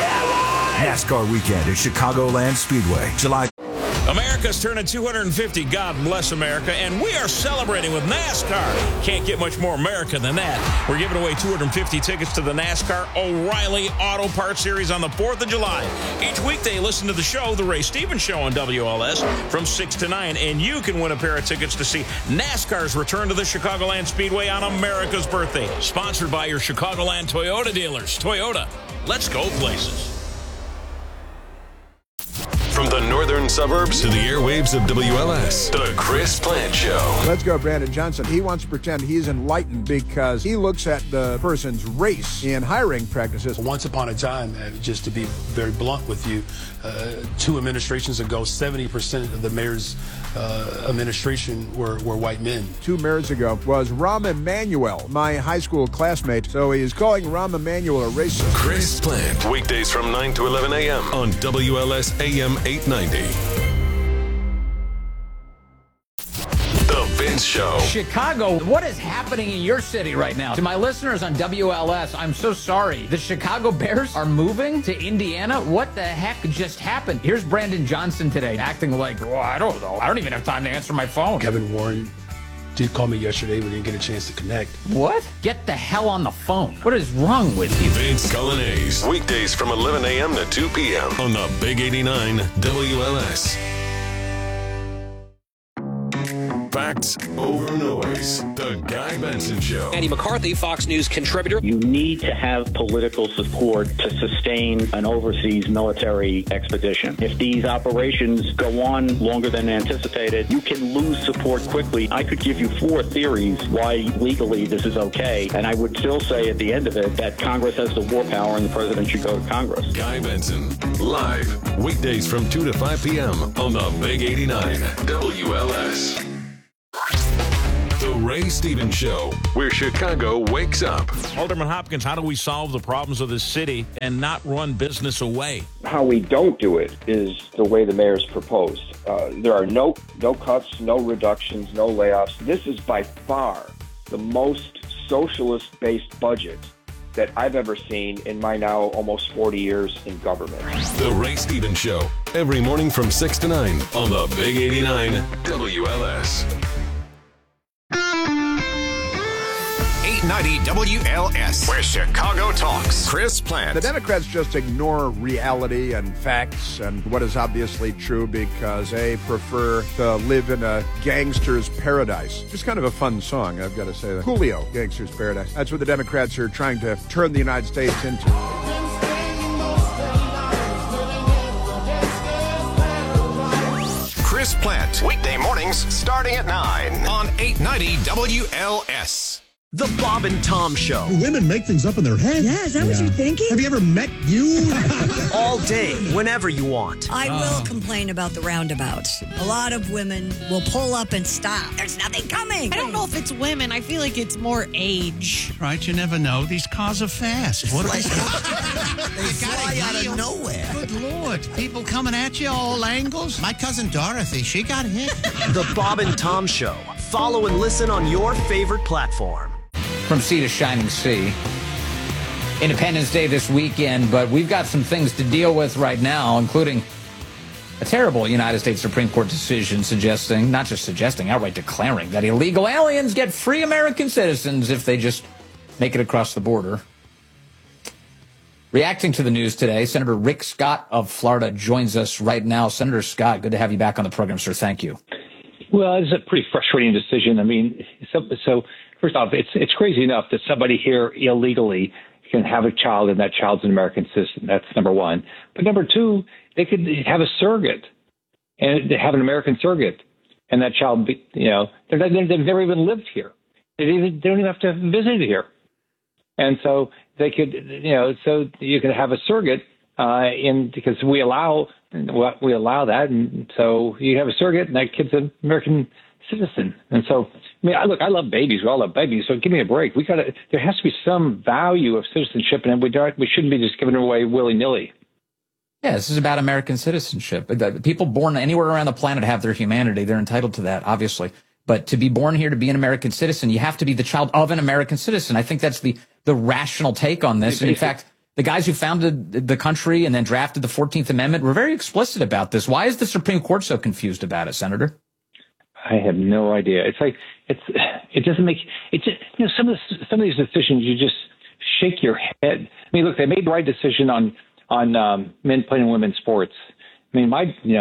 NASCAR weekend at Chicagoland Speedway. July. America's turning 250. God bless America. And we are celebrating with NASCAR. Can't get much more America than that. We're giving away 250 tickets to the NASCAR O'Reilly Auto Parts Series on the 4th of July. Each weekday, listen to the show, The Ray Stevens Show on WLS from 6 to 9. And you can win a pair of tickets to see NASCAR's return to the Chicagoland Speedway on America's birthday. Sponsored by your Chicagoland Toyota dealers. Toyota, let's go places. From the northern suburbs to the airwaves of WLS, The Chris Plant Show. Let's go, Brandon Johnson. He wants to pretend he's enlightened because he looks at the person's race in hiring practices. Once upon a time, just to be very blunt with you, 2 administrations ago, 70% of the mayor's administration were white men. 2 mayors ago was Rahm Emanuel, my high school classmate. So he is calling Rahm Emanuel a racist. Chris Plant, weekdays from 9 to 11 a.m. on WLS AM 890. The Vince Show. Chicago, what is happening in your city right now? To my listeners on WLS, I'm so sorry. The Chicago Bears are moving to Indiana? What the heck just happened? Here's Brandon Johnson today acting like, well, I don't know. I don't even have time to answer my phone. Kevin Warren did call me yesterday. We didn't get a chance to connect. What? Get the hell on the phone. What is wrong with you? Vince Coglianese, weekdays from 11 a.m. to 2 p.m. on the Big 89 WLS. Facts over noise. The Guy Benson Show. Andy McCarthy, Fox News contributor. You need to have political support to sustain an overseas military expedition. If these operations go on longer than anticipated, you can lose support quickly. I could give you 4 theories why legally this is okay, and I would still say at the end of it that Congress has the war power and the president should go to Congress. Guy Benson, live, weekdays from 2 to 5 p.m. on the Big 89 WLS. The Ray Stevens Show, where Chicago wakes up. Alderman Hopkins, how do we solve the problems of this city and not run business away? How we don't do it is the way the mayor's proposed. There are no cuts, no reductions, no layoffs. This is by far the most socialist-based budget that I've ever seen in my now almost 40 years in government. The Ray Stevens Show, every morning from 6 to 9 on the Big 89 WLS. 890 WLS, where Chicago talks. Chris Plant. The Democrats just ignore reality and facts and what is obviously true because they prefer to live in a gangster's paradise. Just kind of a fun song, I've got to say that. Julio, Gangster's Paradise. That's what the Democrats are trying to turn the United States into. Chris Plant, weekday mornings starting at 9 on 890 WLS. The Bob and Tom Show. Women make things up in their head. Yeah, is that what you're thinking? Have you ever met you? All day, whenever you want. I will complain about the roundabouts. A lot of women will pull up and stop. There's nothing coming. I don't know if it's women. I feel like it's more age. Right, you never know. These cars are fast. What They fly out of nowhere. Good Lord. People coming at you all angles. My cousin Dorothy, she got hit. The Bob and Tom Show. Follow and listen on your favorite platform. From sea to shining sea. Independence Day this weekend, but we've got some things to deal with right now, including a terrible United States Supreme Court decision outright declaring that illegal aliens get free American citizens if they just make it across the border. Reacting to the news today, Senator Rick Scott of Florida joins us right now. Senator Scott, good to have you back on the program, sir. Thank you. Well, it's a pretty frustrating decision. I mean, so first off, it's crazy enough that somebody here illegally can have a child and that child's an American citizen. That's number one. But number two, they could have a surrogate and have an American surrogate, and that child, they've never even lived here. They don't even have to visit here. And so they could, so you can have a surrogate because we allow that, and so you have a surrogate, and that kid's an American citizen. And so, I love babies. We all love babies. So give me a break. There has to be some value of citizenship, and we shouldn't be just giving it away willy nilly. Yeah, this is about American citizenship. People born anywhere around the planet have their humanity. They're entitled to that, obviously. But to be born here, to be an American citizen, you have to be the child of an American citizen. I think that's the rational take on this. And in fact, the guys who founded the country and then drafted the 14th Amendment were very explicit about this. Why is the Supreme Court so confused about it, Senator? I have no idea. It doesn't make it. Some of these decisions you just shake your head. I mean, look, they made the right decision on men playing in women's sports. I mean,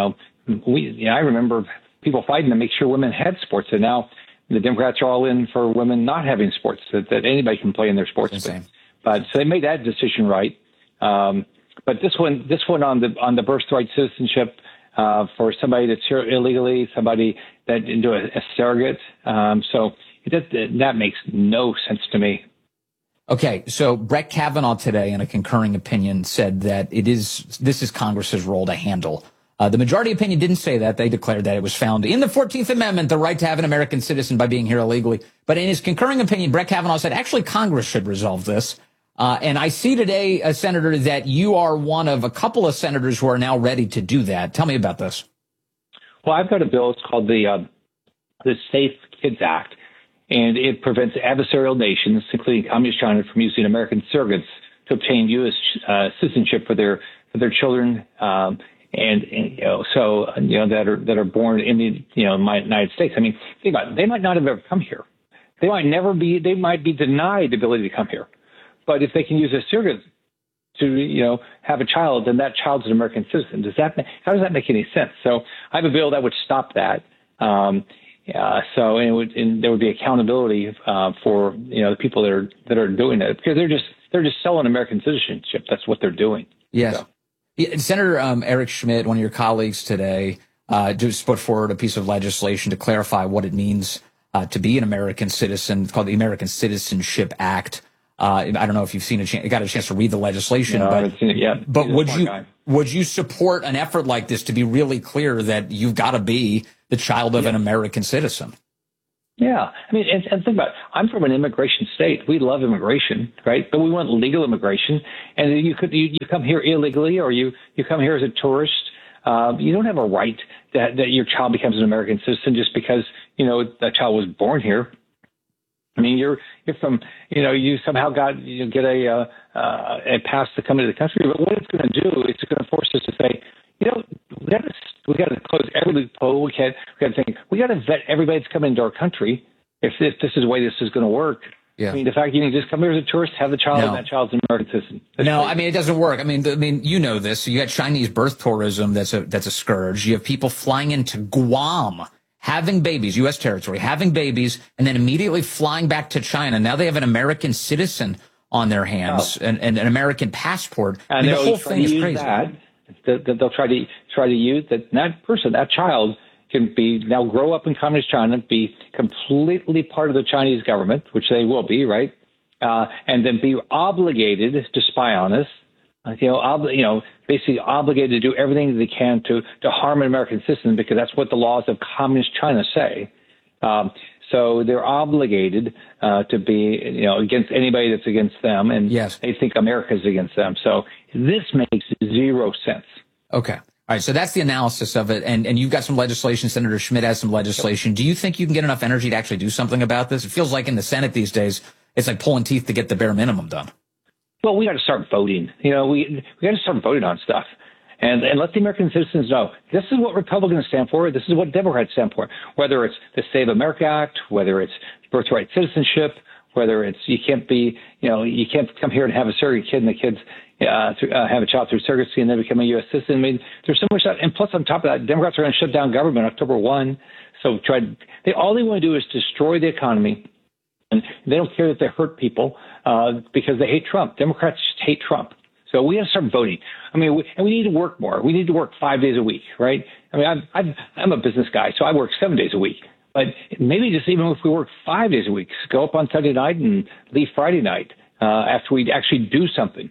I remember people fighting to make sure women had sports, and now the Democrats are all in for women not having sports, that anybody can play in their sports. But so they made that decision right. But this one on the birthright citizenship for somebody that's here illegally, somebody that into a surrogate. So that makes no sense to me. Okay, so Brett Kavanaugh today, in a concurring opinion, said that this is Congress's role to handle. The majority opinion didn't say that. They declared that it was found in the 14th Amendment, the right to have an American citizen by being here illegally. But in his concurring opinion, Brett Kavanaugh said, actually, Congress should resolve this. And I see today, Senator, that you are one of a couple of senators who are now ready to do that. Tell me about this. Well, I've got a bill. It's called the Safe Kids Act, and it prevents adversarial nations, including Communist China, from using American surrogates to obtain U.S. citizenship for their children, that are born in the United States. I mean, think about it. They might not have ever come here. They might be denied the ability to come here. But if they can use a surrogate to, have a child, then that child's an American citizen. How does that make any sense? So I have a bill that would stop that. So and there would be accountability for the people that are doing it, because they're just selling American citizenship. That's what they're doing. Yes. So. Yeah, Senator Eric Schmidt, one of your colleagues today, just put forward a piece of legislation to clarify what it means to be an American citizen. It's called the American Citizenship Act. I don't know if you've got a chance to read the legislation, no, I haven't seen it yet. But would you support an effort like this to be really clear that you've got to be the child of an American citizen? Yeah. I mean, and think about it. I'm from an immigration state. We love immigration, right? But we want legal immigration. And you come here illegally, or you come here as a tourist. You don't have a right that your child becomes an American citizen just because, that child was born here. I mean, you're from, you somehow get a pass to come into the country. But what it's going to do is it's going to force us to say, we got to close every loophole. We got to vet everybody that's coming into our country. If this is the way this is going to work. Yeah. I mean, the fact you can just come here as a tourist, have the child, and that child's an American citizen. No, I mean, it doesn't work. I mean, you know this. You got Chinese birth tourism that's a scourge. You have people flying into Guam, having babies, U.S. territory, having babies, and then immediately flying back to China. Now they have an American citizen on their hands and an American passport. And the whole thing is crazy. They'll try to use that person, that child, can be now grow up in communist China, be completely part of the Chinese government, which they will be, right? And then be obligated to spy on us, basically obligated to do everything they can to harm an American citizen, because that's what the laws of communist China say. So they're obligated to be, against anybody that's against them, and they think America's against them. So this makes zero sense. Okay. All right, so that's the analysis of it, and you've got some legislation. Senator Schmidt has some legislation. Do you think you can get enough energy to actually do something about this? It feels like in the Senate these days, it's like pulling teeth to get the bare minimum done. Well, we got to start voting. We got to start voting on stuff, and let the American citizens know this is what Republicans stand for. This is what Democrats stand for. Whether it's the Save America Act, whether it's birthright citizenship, whether it's you can't come here and have a surrogate kid and the kids have a child through surrogacy and then become a U.S. citizen. I mean, there's so much that, and plus on top of that, Democrats are going to shut down government October 1. So all they want to do is destroy the economy, and they don't care that they hurt people because they hate Trump. Democrats just hate Trump. So we have to start voting. I mean, we need to work more. We need to work 5 days a week, right? I mean, I'm a business guy, so I work 7 days a week. But maybe just even if we work 5 days a week, go up on Sunday night and leave Friday night after we actually do something.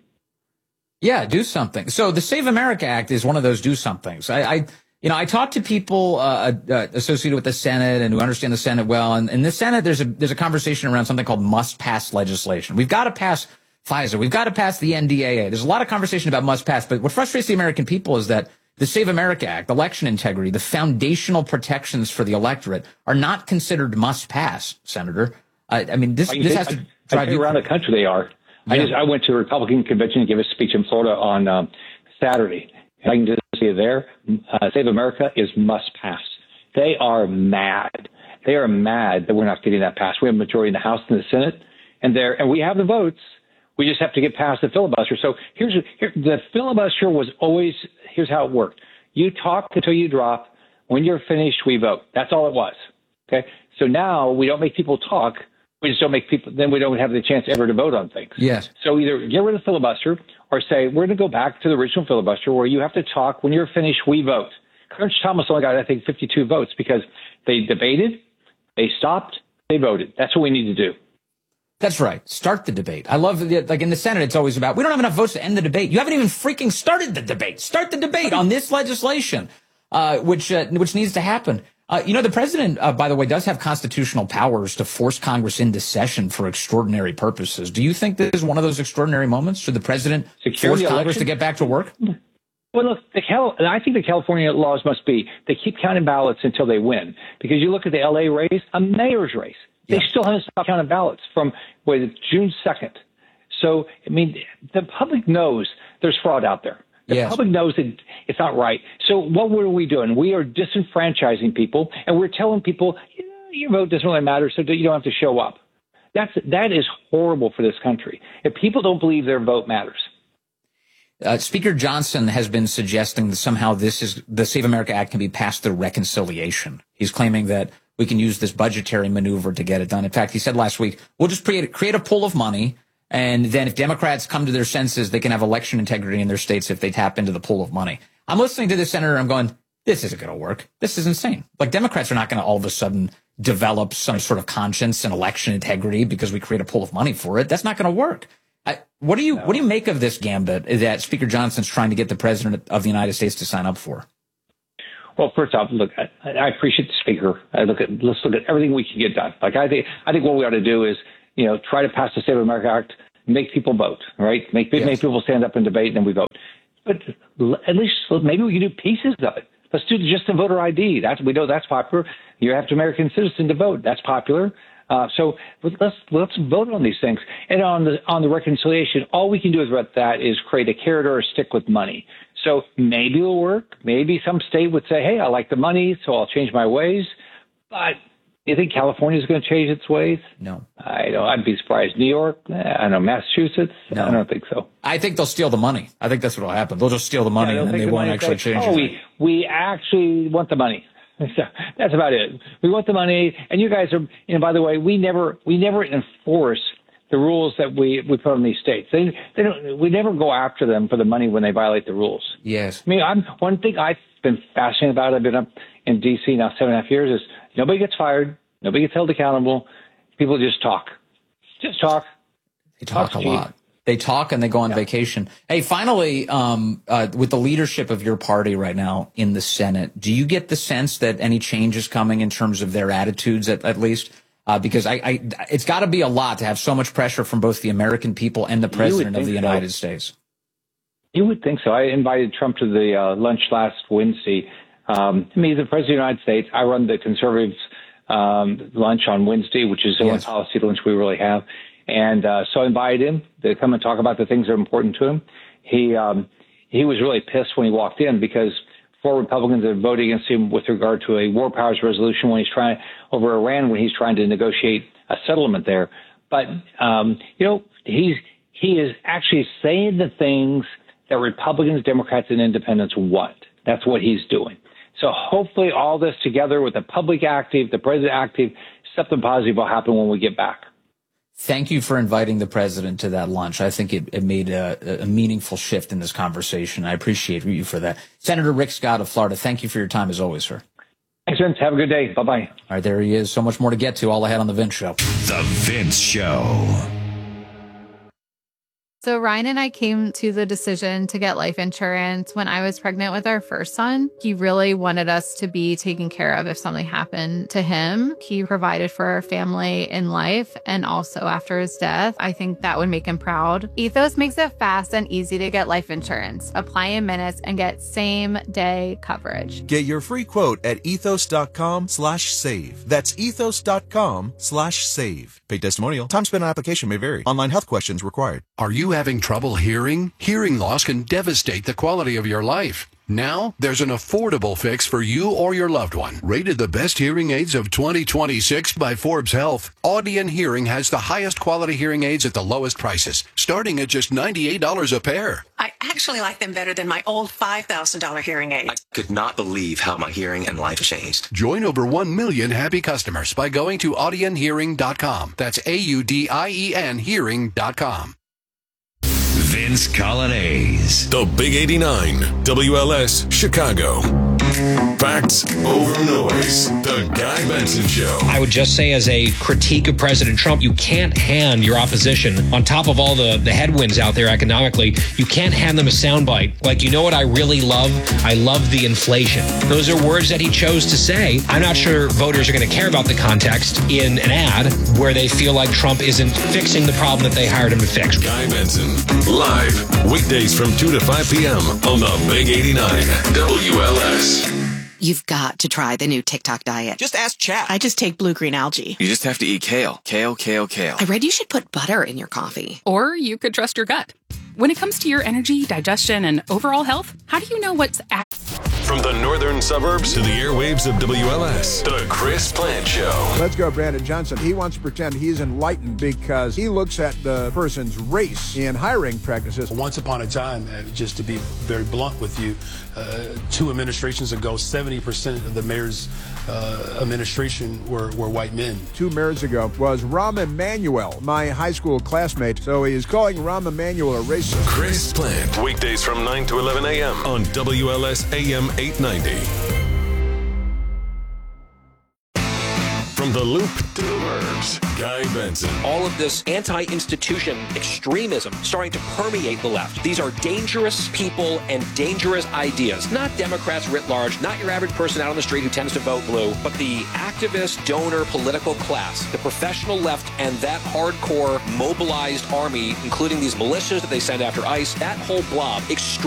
Yeah, do something. So the Save America Act is one of those do somethings. I talk to people associated with the Senate and who understand the Senate well. And in the Senate, there's a conversation around something called must-pass legislation. We've got to pass FISA. We've got to pass the NDAA. There's a lot of conversation about must-pass. But what frustrates the American people is that the Save America Act, election integrity, the foundational protections for the electorate are not considered must-pass, Senator. I mean, this has to drive you around the country. They are. I went to a Republican convention and gave a speech in Florida on Saturday. And I can just see there, Save America is must pass. They are mad. They are mad that we're not getting that passed. We have a majority in the House and the Senate, and we have the votes. We just have to get past the filibuster. So the filibuster was always, here's how it worked. You talk until you drop. When you're finished, we vote. That's all it was. Okay. So now we don't make people talk. We just don't make people, then we don't have the chance ever to vote on things. Yes. So either get rid of the filibuster or say, we're going to go back to the original filibuster where you have to talk. When you're finished, we vote. Clarence Thomas only got, I think, 52 votes because they debated, they stopped, they voted. That's what we need to do. That's right. Start the debate. I love like in the Senate, it's always about, we don't have enough votes to end the debate. You haven't even freaking started the debate. Start the debate on this legislation, which needs to happen. The president, by the way, does have constitutional powers to force Congress into session for extraordinary purposes. Do you think this is one of those extraordinary moments? Should the president force Congress to get back to work? Well, look, I think the California laws must be they keep counting ballots until they win. Because you look at the L.A. race, a mayor's race. They still haven't stopped counting ballots from June 2nd. So, I mean, the public knows there's fraud out there. The public knows that it's not right. So what were we doing? We are disenfranchising people, and we're telling people, your vote doesn't really matter, so you don't have to show up. That is horrible for this country. If people don't believe their vote matters. Speaker Johnson has been suggesting that somehow the Save America Act can be passed through reconciliation. He's claiming that we can use this budgetary maneuver to get it done. In fact, he said last week, we'll just create a pool of money. And then if Democrats come to their senses, they can have election integrity in their states if they tap into the pool of money. I'm listening to this senator. I'm going, this isn't going to work. This is insane. Like, Democrats are not going to all of a sudden develop some sort of conscience and election integrity because we create a pool of money for it. That's not going to work. What do you make of this gambit that Speaker Johnson's trying to get the president of the United States to sign up for? Well, first off, look, I appreciate the Speaker. Let's look at everything we can get done. Like, I think what we ought to do is, try to pass the Save America Act, make people vote, right? Make people stand up and debate, and then we vote. But at least maybe we can do pieces of it. Let's do just the voter ID. We know that's popular. You have to American citizen to vote. That's popular. So let's vote on these things. And on the reconciliation, all we can do about that is create a carrot or a stick with money. So maybe it'll work. Maybe some state would say, hey, I like the money, so I'll change my ways. But you think California is going to change its ways? No. I'd be surprised. New York? I don't know. Massachusetts? No. I don't think so. I think they'll steal the money. I think that's what will happen. They'll just steal the money and they won't actually change it. We actually want the money. That's about it. We want the money. And you guys are, by the way, we never enforce the rules that we put on these states. We never go after them for the money when they violate the rules. Yes. I mean, one thing I've been fascinated about, I've been up in D.C. now 7.5 years, is nobody gets fired. Nobody gets held accountable. People just talk. Just talk. They talk a lot. They talk and they go on vacation. Hey, finally, with the leadership of your party right now in the Senate, do you get the sense that any change is coming in terms of their attitudes at least? Because it's got to be a lot to have so much pressure from both the American people and the president of the United States. You would think so. I invited Trump to the lunch last Wednesday. Me, the president of the United States, I run the conservatives lunch on Wednesday, which is the only policy lunch we really have. And so I invited him to come and talk about the things that are important to him. He was really pissed when he walked in because 4 Republicans have voted against him with regard to a war powers resolution when he's trying over Iran, when he's trying to negotiate a settlement there. But he is actually saying the things that Republicans, Democrats, and Independents want. That's what he's doing. So hopefully all this together with the public active, the president active, something positive will happen when we get back. Thank you for inviting the president to that lunch. I think it made a meaningful shift in this conversation. I appreciate you for that. Senator Rick Scott of Florida, thank you for your time as always, sir. Thanks, Vince. Have a good day. Bye-bye. All right, there he is. So much more to get to all ahead on The Vince Show. The Vince Show. So Ryan and I came to the decision to get life insurance when I was pregnant with our first son. He really wanted us to be taken care of if something happened to him. He provided for our family in life and also after his death. I think that would make him proud. Ethos makes it fast and easy to get life insurance. Apply in minutes and get same-day coverage. Get your free quote at ethos.com/save. That's ethos.com/save. Paid testimonial. Time spent on application may vary. Online health questions required. Are you having trouble hearing? Hearing loss can devastate the quality of your life. Now, there's an affordable fix for you or your loved one. Rated the best hearing aids of 2026 by Forbes Health, Audion Hearing has the highest quality hearing aids at the lowest prices, starting at just $98 a pair. I actually like them better than my old $5,000 hearing aid. I could not believe how my hearing and life changed. Join over 1 million happy customers by going to audionhearing.com. That's AUDIEN hearing.com. Vince Coglianese. The Big 89, WLS, Chicago. Facts over noise. The Guy Benson Show. I would just say, as a critique of President Trump, you can't hand your opposition, on top of all the headwinds out there economically, you can't hand them a soundbite. Like, you know what I really love? I love the inflation. Those are words that he chose to say. I'm not sure voters are going to care about the context in an ad where they feel like Trump isn't fixing the problem that they hired him to fix. Guy Benson, live, weekdays from 2 to 5 p.m. on the Big 89, WLS. You've got to try the new TikTok diet. Just ask Chat. I just take blue-green algae. You just have to eat kale. Kale, kale, kale. I read you should put butter in your coffee. Or you could trust your gut. When it comes to your energy, digestion, and overall health, how do you know what's From the northern suburbs to the airwaves of WLS, The Chris Plant Show. Let's go, Brandon Johnson. He wants to pretend he's enlightened because he looks at the person's race in hiring practices. Once upon a time, just to be very blunt with you, 2 administrations ago, 70% of the mayor's administration were white men. 2 mayors ago was Rahm Emanuel, my high school classmate. So he is calling Rahm Emanuel a racist. Chris Plant, weekdays from 9 to 11 a.m. on WLS AM 890. From the Loop to the Burbs, Guy Benson. All of this anti-institution extremism starting to permeate the left. These are dangerous people and dangerous ideas. Not Democrats writ large, not your average person out on the street who tends to vote blue, but the activist, donor, political class, the professional left, and that hardcore mobilized army, including these militias that they send after ICE, that whole blob, extreme